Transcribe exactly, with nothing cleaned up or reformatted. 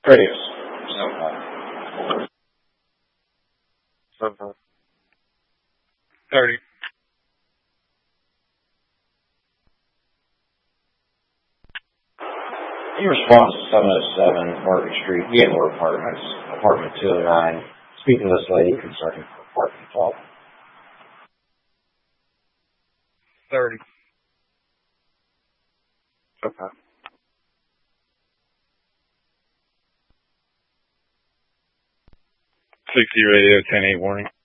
Radius. Okay. thirty. In response to seven oh seven Market Street, Gaylord Apartments, apartment two oh nine, speaking to this lady concerning her parking fault. thirty. Okay. sixty radio, ten eight warning.